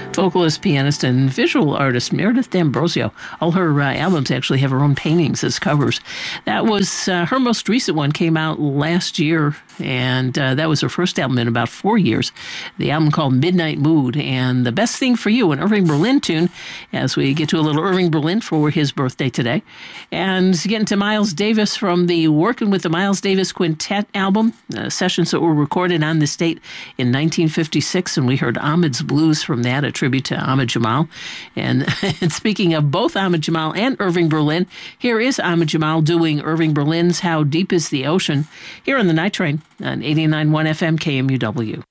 vocalist, pianist, and visual artist Meredith D'Ambrosio. All her albums actually have her own paintings as covers. That was her most recent one, came out last year, and that was her first album in about 4 years. The album called Midnight Mood, and The Best Thing for You, an Irving Berlin tune, as we get to a little Irving Berlin for his birthday today. And getting to Miles Davis from the Working with the Miles Davis Quintet album, sessions that were recorded on this date in 1956, and we heard Ahmed's Blues from that, a tribute to Ahmed Jamal. And speaking of both Ahmed Jamal and Irving Berlin, here is Ahmed Jamal doing Irving Berlin's How Deep is the Ocean here on the Night Train on 89.1 FM KMUW.